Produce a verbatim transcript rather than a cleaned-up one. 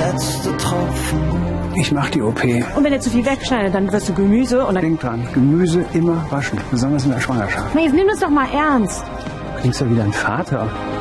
letzte Tropfen. Ich mach die O P. Und wenn er zu viel wegschneidet, dann wirst du Gemüse und dann... Denk dran, Gemüse immer waschen, besonders in der Schwangerschaft. Na, jetzt nimm das doch mal ernst. Du klingst ja wieder ein Vater.